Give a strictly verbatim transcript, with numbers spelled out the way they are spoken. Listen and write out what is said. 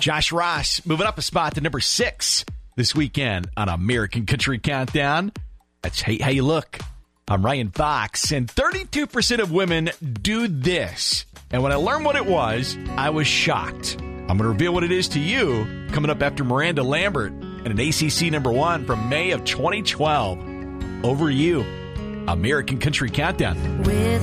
Josh Ross moving up a spot to number six this weekend on American Country Countdown. That's Hey How You Look. I'm Ryan Fox, and thirty-two percent of women do this. And when I learned what it was, I was shocked. I'm going to reveal what it is to you coming up after Miranda Lambert and an A C C number one from May of twenty twelve. Over you, American Country Countdown. With